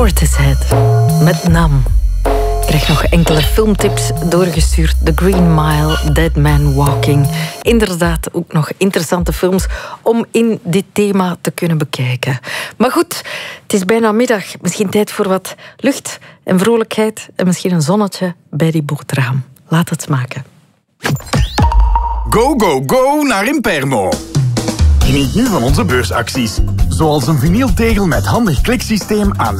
Portishead met Nam. Ik krijg nog enkele filmtips doorgestuurd. The Green Mile, Dead Man Walking. Inderdaad, ook nog interessante films om in dit thema te kunnen bekijken. Maar goed, het is bijna middag. Misschien tijd voor wat lucht en vrolijkheid en misschien een zonnetje bij die boterham. Laat het smaken. Go, go, go naar Impermo. Geniet nu van onze beursacties. Zoals een vinyltegel met handig kliksysteem aan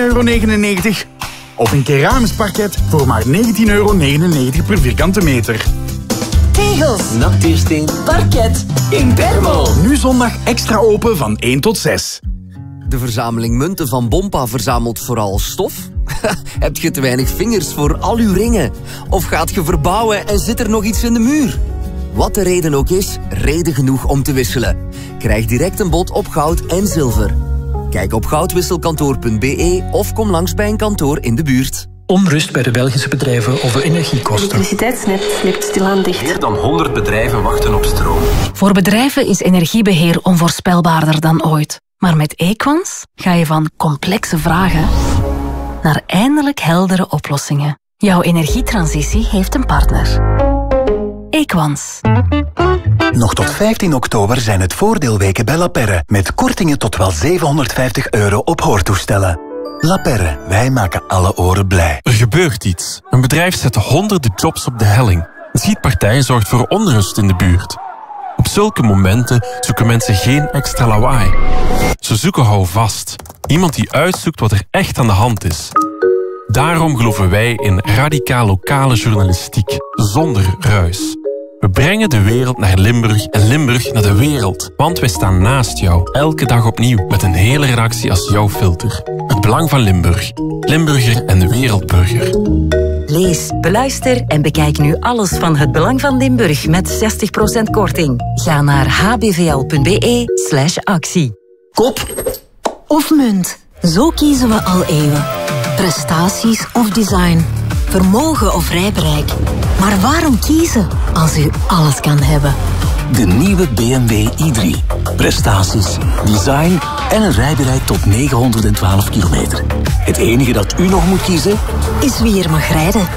€16,99 of een keramisch parket voor maar €19,99 per vierkante meter. Tegels, nachtuursteen, parket, Impermo. Nu zondag extra open van 1 tot 6. De verzameling munten van Bompa verzamelt vooral stof? Heb je te weinig vingers voor al uw ringen? Of gaat je verbouwen en zit er nog iets in de muur? Wat de reden ook is, reden genoeg om te wisselen. Krijg direct een bod op goud en zilver. Kijk op goudwisselkantoor.be of kom langs bij een kantoor in de buurt. Onrust bij de Belgische bedrijven over energiekosten. Het elektriciteitsnet slipt stilaan dicht. Meer dan 100 bedrijven wachten op stroom. Voor bedrijven is energiebeheer onvoorspelbaarder dan ooit. Maar met Equans ga je van complexe vragen naar eindelijk heldere oplossingen. Jouw energietransitie heeft een partner. Equans. Nog tot 15 oktober zijn het voordeelweken bij La Perre, met kortingen tot wel €750 op hoortoestellen. La Perre, wij maken alle oren blij. Er gebeurt iets. Een bedrijf zet honderden jobs op de helling. Een schietpartij zorgt voor onrust in de buurt. Op zulke momenten zoeken mensen geen extra lawaai. Ze zoeken houvast. Iemand die uitzoekt wat er echt aan de hand is. Daarom geloven wij in radicaal lokale journalistiek, zonder ruis. We brengen de wereld naar Limburg en Limburg naar de wereld. Want wij staan naast jou, elke dag opnieuw, met een hele redactie als jouw filter. Het belang van Limburg. Limburger en de wereldburger. Lees, beluister en bekijk nu alles van Het Belang van Limburg met 60% korting. Ga naar hbvl.be/actie. Kop of munt? Zo kiezen we al eeuwen. Prestaties of design. Vermogen of rijbereik. Maar waarom kiezen als u alles kan hebben? De nieuwe BMW i3. Prestaties, design en een rijbereik tot 912 kilometer. Het enige dat u nog moet kiezen is wie er mag rijden.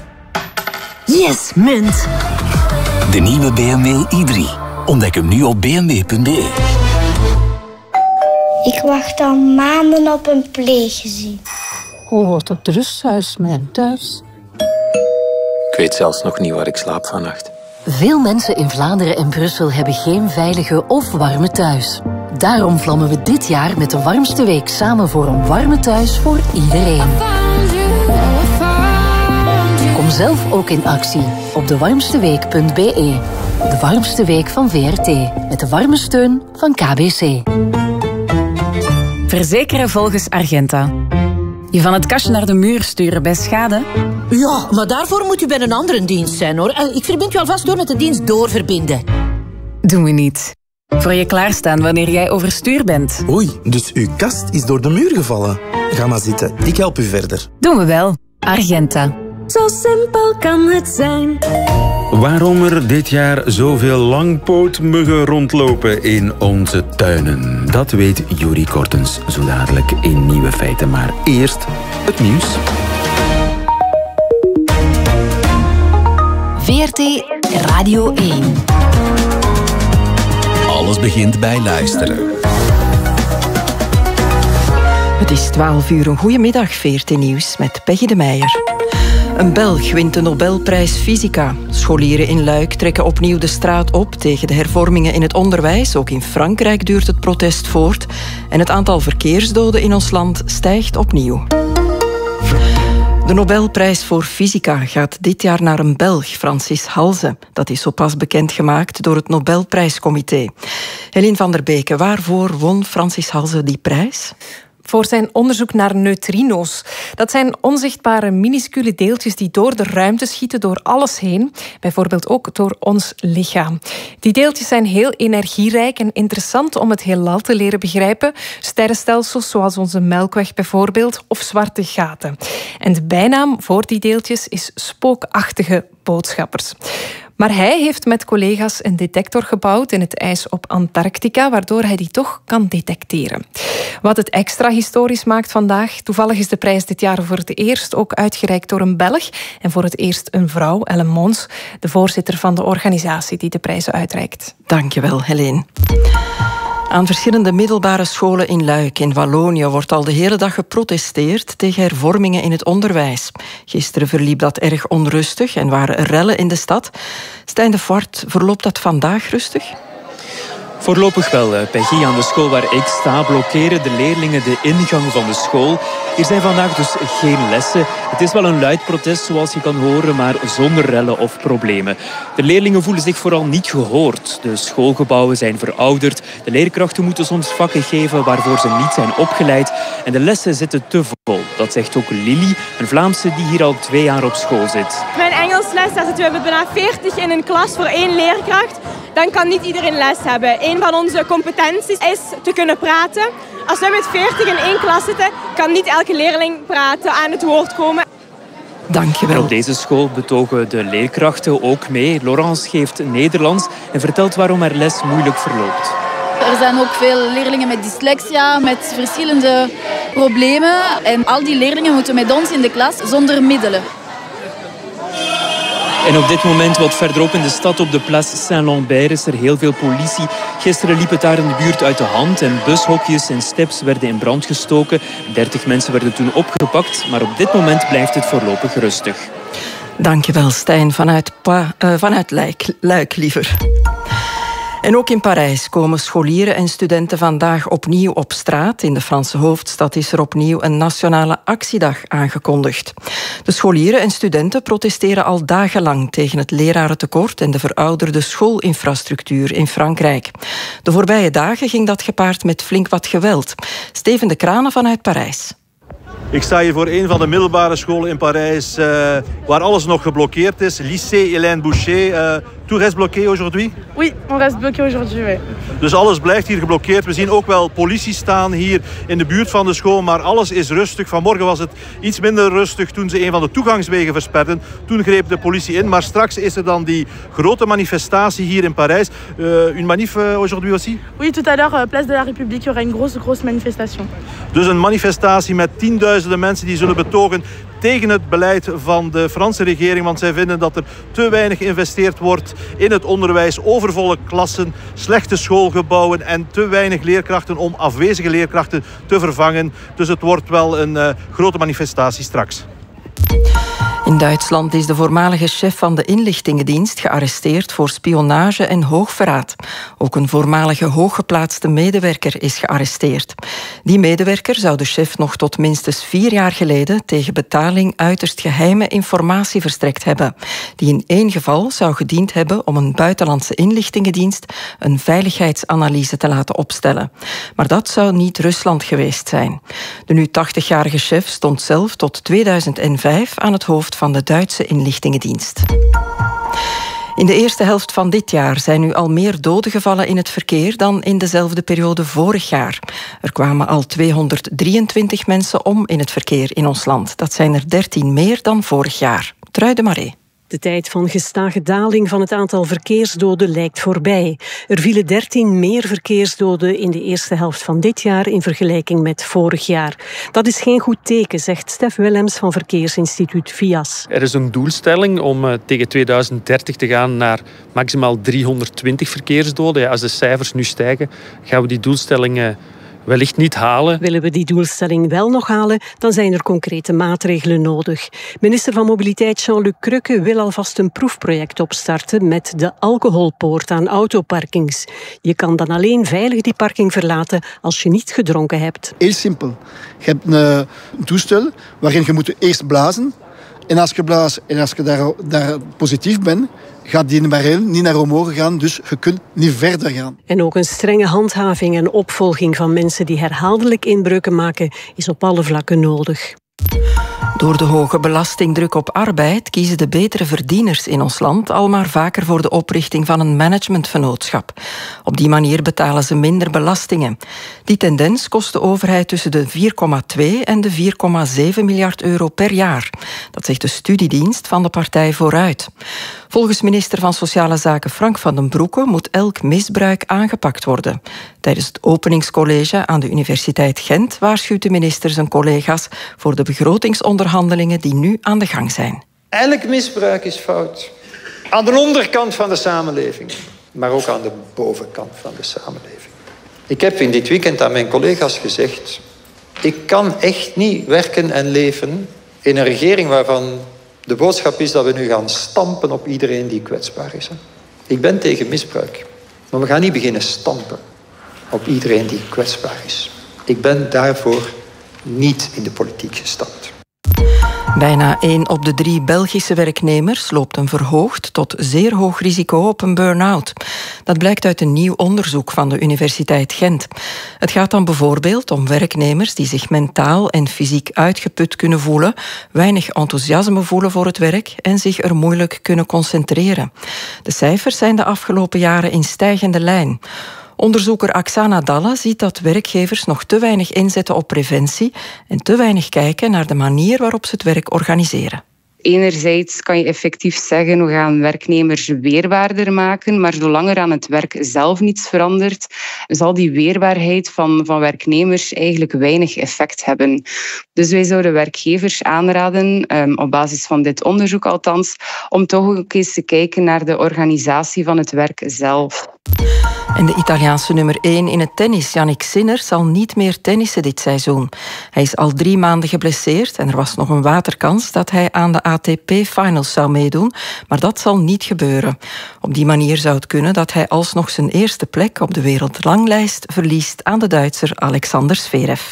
Yes, munt. De nieuwe BMW i3. Ontdek hem nu op bmw.be. Ik wacht al maanden op een pleeggezin. Oh, wat het rusthuis, mijn thuis. Ik weet zelfs nog niet waar ik slaap vannacht. Veel mensen in Vlaanderen en Brussel hebben geen veilige of warme thuis. Daarom vlammen we dit jaar met de warmste week samen voor een warme thuis voor iedereen. Kom zelf ook in actie op dewarmsteweek.be. De warmste week van VRT. Met de warme steun van KBC. Verzekeren volgens Argenta. Je van het kastje naar de muur sturen bij schade? Ja, maar daarvoor moet u bij een andere dienst zijn, hoor. Ik verbind u alvast door met de dienst doorverbinden. Doen we niet. Voor je klaarstaan wanneer jij overstuur bent. Oei, dus uw kast is door de muur gevallen. Ga maar zitten, ik help u verder. Doen we wel. Argenta. Zo simpel kan het zijn. Waarom er dit jaar zoveel langpootmuggen rondlopen in onze tuinen? Dat weet Yuri Kortens zo dadelijk in Nieuwe Feiten. Maar eerst het nieuws. VRT Radio 1. Alles begint bij luisteren. Het is 12 uur. Een goedemiddag, VRT Nieuws met Peggy de Meijer. Een Belg wint de Nobelprijs Fysica. Scholieren in Luik trekken opnieuw de straat op tegen de hervormingen in het onderwijs. Ook in Frankrijk duurt het protest voort. En het aantal verkeersdoden in ons land stijgt opnieuw. De Nobelprijs voor Fysica gaat dit jaar naar een Belg, Francis Halse. Dat is zo pas bekendgemaakt door het Nobelprijscomité. Helene van der Beke, waarvoor won Francis Halse die prijs? Voor zijn onderzoek naar neutrino's. Dat zijn onzichtbare minuscule deeltjes die door de ruimte schieten, door alles heen. Bijvoorbeeld ook door ons lichaam. Die deeltjes zijn heel energierijk en interessant om het heelal te leren begrijpen. Sterrenstelsels zoals onze Melkweg bijvoorbeeld, of zwarte gaten. En de bijnaam voor die deeltjes is spookachtige boodschappers. Maar hij heeft met collega's een detector gebouwd in het ijs op Antarctica, waardoor hij die toch kan detecteren. Wat het extra historisch maakt vandaag, toevallig is de prijs dit jaar voor het eerst ook uitgereikt door een Belg en voor het eerst een vrouw, Ellen Mons, de voorzitter van de organisatie die de prijzen uitreikt. Dankjewel, Helene. Aan verschillende middelbare scholen in Luik in Wallonië wordt al de hele dag geprotesteerd tegen hervormingen in het onderwijs. Gisteren verliep dat erg onrustig en waren er rellen in de stad. Stijn de Voort, verloopt dat vandaag rustig? Voorlopig wel, Peggy. Aan de school waar ik sta blokkeren de leerlingen de ingang van de school. Hier zijn vandaag dus geen lessen. Het is wel een luid protest, zoals je kan horen, maar zonder rellen of problemen. De leerlingen voelen zich vooral niet gehoord. De schoolgebouwen zijn verouderd. De leerkrachten moeten soms vakken geven waarvoor ze niet zijn opgeleid. En de lessen zitten te vol. Dat zegt ook Lily, een Vlaamse die hier al 2 jaar op school zit. Mijn Engelsles, daar zitten we bijna 40 in een klas voor 1 leerkracht. Dan kan niet iedereen les hebben. Een van onze competenties is te kunnen praten. Als we met 40 in 1 klas zitten, kan niet elke leerling praten, aan het woord komen. Dankjewel. En op deze school betogen de leerkrachten ook mee. Laurence geeft Nederlands en vertelt waarom haar les moeilijk verloopt. Er zijn ook veel leerlingen met dyslexia, met verschillende problemen. En al die leerlingen moeten met ons in de klas zonder middelen. En op dit moment, wat verderop in de stad op de Place Saint-Lambert, is er heel veel politie. Gisteren liep het daar in de buurt uit de hand en bushokjes en steps werden in brand gestoken. 30 mensen werden toen opgepakt, maar op dit moment blijft het voorlopig rustig. Dankjewel, Stijn, vanuit Luik liever. En ook in Parijs komen scholieren en studenten vandaag opnieuw op straat. In de Franse hoofdstad is er opnieuw een nationale actiedag aangekondigd. De scholieren en studenten protesteren al dagenlang tegen het lerarentekort en de verouderde schoolinfrastructuur in Frankrijk. De voorbije dagen ging dat gepaard met flink wat geweld. Steven de Kranen vanuit Parijs. Ik sta hier voor een van de middelbare scholen in Parijs waar alles nog geblokkeerd is. Lycée Hélène Boucher. Tout reste bloqué aujourd'hui? Oui, on reste bloqué aujourd'hui, oui. Dus alles blijft hier geblokkeerd. We zien ook wel politie staan hier in de buurt van de school, maar alles is rustig. Vanmorgen was het iets minder rustig toen ze een van de toegangswegen versperden. Toen greep de politie in, maar straks is er dan die grote manifestatie hier in Parijs. Une manif aujourd'hui aussi? Oui, tout à l'heure, place de la République, il y aura une grosse manifestation. Dus een manifestatie met 10.000 mensen die zullen betogen tegen het beleid van de Franse regering, want zij vinden dat er te weinig geïnvesteerd wordt in het onderwijs, overvolle klassen, slechte schoolgebouwen en te weinig leerkrachten om afwezige leerkrachten te vervangen. Dus het wordt wel een grote manifestatie straks. In Duitsland is de voormalige chef van de inlichtingendienst gearresteerd voor spionage en hoogverraad. Ook een voormalige hooggeplaatste medewerker is gearresteerd. Die medewerker zou de chef nog tot minstens 4 jaar geleden tegen betaling uiterst geheime informatie verstrekt hebben, die in 1 geval zou gediend hebben om een buitenlandse inlichtingendienst een veiligheidsanalyse te laten opstellen. Maar dat zou niet Rusland geweest zijn. De nu 80-jarige chef stond zelf tot 2005 aan het hoofd van de Duitse inlichtingendienst. In de eerste helft van dit jaar zijn nu al meer doden gevallen in het verkeer dan in dezelfde periode vorig jaar. Er kwamen al 223 mensen om in het verkeer in ons land. Dat zijn er 13 meer dan vorig jaar. Trui de Maré. De tijd van gestage daling van het aantal verkeersdoden lijkt voorbij. Er vielen 13 meer verkeersdoden in de eerste helft van dit jaar in vergelijking met vorig jaar. Dat is geen goed teken, zegt Stef Willems van Verkeersinstituut VIAS. Er is een doelstelling om tegen 2030 te gaan naar maximaal 320 verkeersdoden. Ja, als de cijfers nu stijgen, gaan we die doelstelling wellicht niet halen. Willen we die doelstelling wel nog halen, dan zijn er concrete maatregelen nodig. Minister van Mobiliteit Jean-Luc Crukke wil alvast een proefproject opstarten met de alcoholpoort aan autoparkings. Je kan dan alleen veilig die parking verlaten als je niet gedronken hebt. Heel simpel. Je hebt een toestel waarin je moet eerst blazen. En als je blaast en als je daar positief bent, gaat die barrel niet naar omhoog gaan, dus je kunt niet verder gaan. En ook een strenge handhaving en opvolging van mensen die herhaaldelijk inbreuken maken is op alle vlakken nodig. Door de hoge belastingdruk op arbeid kiezen de betere verdieners in ons land al maar vaker voor de oprichting van een managementvennootschap. Op die manier betalen ze minder belastingen. Die tendens kost de overheid tussen de 4,2 en de 4,7 miljard euro per jaar. Dat zegt de studiedienst van de partij Vooruit. Volgens minister van Sociale Zaken Frank van den Broeke moet elk misbruik aangepakt worden. Tijdens het openingscollege aan de Universiteit Gent waarschuwt de minister zijn collega's voor de begrotingsonderhandelingen die nu aan de gang zijn. Elk misbruik is fout. Aan de onderkant van de samenleving, maar ook aan de bovenkant van de samenleving. Ik heb in dit weekend aan mijn collega's gezegd, ik kan echt niet werken en leven in een regering waarvan de boodschap is dat we nu gaan stampen op iedereen die kwetsbaar is. Ik ben tegen misbruik, maar we gaan niet beginnen stampen op iedereen die kwetsbaar is. Ik ben daarvoor niet in de politiek gestapt. Bijna 1 op de 3 Belgische werknemers loopt een verhoogd tot zeer hoog risico op een burn-out. Dat blijkt uit een nieuw onderzoek van de Universiteit Gent. Het gaat dan bijvoorbeeld om werknemers die zich mentaal en fysiek uitgeput kunnen voelen, weinig enthousiasme voelen voor het werk en zich er moeilijk kunnen concentreren. De cijfers zijn de afgelopen jaren in stijgende lijn. Onderzoeker Aksana Dalla ziet dat werkgevers nog te weinig inzetten op preventie en te weinig kijken naar de manier waarop ze het werk organiseren. Enerzijds kan je effectief zeggen, we gaan werknemers weerbaarder maken, maar zolang er aan het werk zelf niets verandert, zal die weerbaarheid van werknemers eigenlijk weinig effect hebben. Dus wij zouden werkgevers aanraden, op basis van dit onderzoek althans, om toch ook eens te kijken naar de organisatie van het werk zelf. En de Italiaanse nummer 1 in het tennis, Jannik Sinner, zal niet meer tennissen dit seizoen. Hij is al 3 maanden geblesseerd en er was nog een waterkans dat hij aan de ATP-finals zou meedoen, maar dat zal niet gebeuren. Op die manier zou het kunnen dat hij alsnog zijn eerste plek op de wereldranglijst verliest aan de Duitser Alexander Zverev.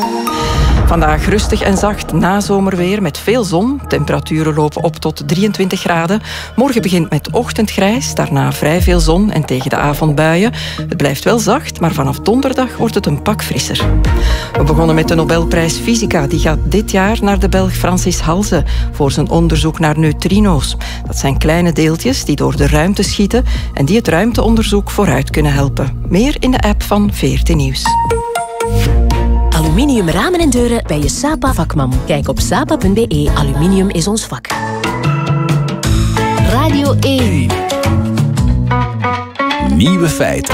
Vandaag rustig en zacht nazomerweer met veel zon. Temperaturen lopen op tot 23 graden. Morgen begint met ochtendgrijs, daarna vrij veel zon en tegen de avond buien. Het blijft wel zacht, maar vanaf donderdag wordt het een pak frisser. We begonnen met de Nobelprijs Fysica. Die gaat dit jaar naar de Belg Francis Halse voor zijn onderzoek naar neutrino's. Dat zijn kleine deeltjes die door de ruimte schieten en die het ruimteonderzoek vooruit kunnen helpen. Meer in de app van VRT Nieuws. Aluminium ramen en deuren bij je Sapa vakman. Kijk op sapa.be. Aluminium is ons vak. Radio 1. Nieuwe feiten.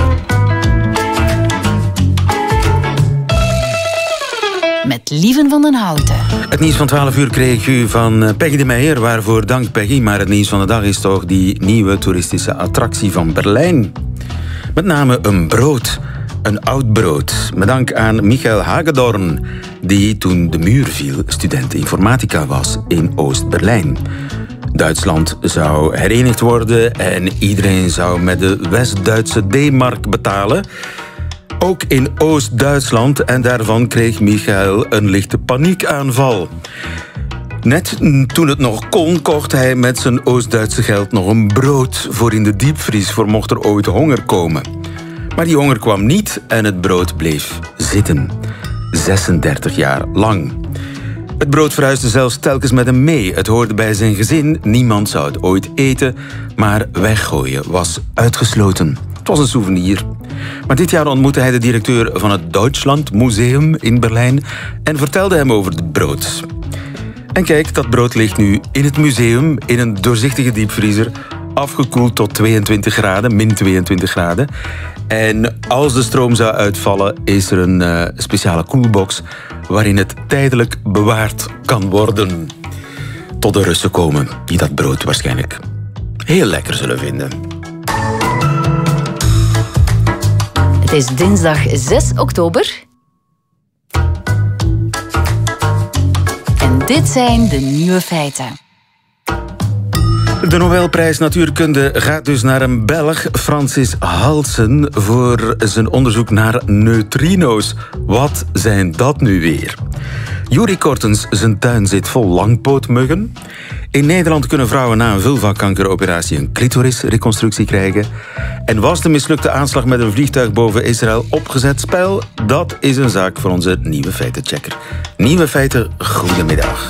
Met Lieven van den Houten. Het nieuws van 12 uur kreeg u van Peggy de Meijer. Waarvoor dank Peggy. Maar het nieuws van de dag is toch die nieuwe toeristische attractie van Berlijn. Met name een brood. Een oud brood. Met dank aan Michael Hagedorn, die toen de muur viel student informatica was in Oost-Berlijn. Duitsland zou herenigd worden en iedereen zou met de West-Duitse D-mark betalen. Ook in Oost-Duitsland, en daarvan kreeg Michael een lichte paniekaanval. Net toen het nog kon, kocht hij met zijn Oost-Duitse geld nog een brood voor in de diepvries voor mocht er ooit honger komen. Maar die honger kwam niet en het brood bleef zitten. 36 jaar lang. Het brood verhuisde zelfs telkens met hem mee. Het hoorde bij zijn gezin. Niemand zou het ooit eten, maar weggooien was uitgesloten. Het was een souvenir. Maar dit jaar ontmoette hij de directeur van het Deutschland Museum in Berlijn en vertelde hem over het brood. En kijk, dat brood ligt nu in het museum in een doorzichtige diepvriezer, afgekoeld tot 22 graden, min 22 graden. En als de stroom zou uitvallen, is er een speciale koelbox waarin het tijdelijk bewaard kan worden. Tot de Russen komen, die dat brood waarschijnlijk heel lekker zullen vinden. Het is dinsdag 6 oktober. En dit zijn de nieuwe feiten. De Nobelprijs Natuurkunde gaat dus naar een Belg, Francis Halsen, voor zijn onderzoek naar neutrino's. Wat zijn dat nu weer? Juri Kortens, zijn tuin zit vol langpootmuggen. In Nederland kunnen vrouwen na een vulvakankeroperatie een clitorisreconstructie krijgen. En was de mislukte aanslag met een vliegtuig boven Israël opgezet spel? Dat is een zaak voor onze nieuwe feitenchecker. Nieuwe feiten, goedemiddag.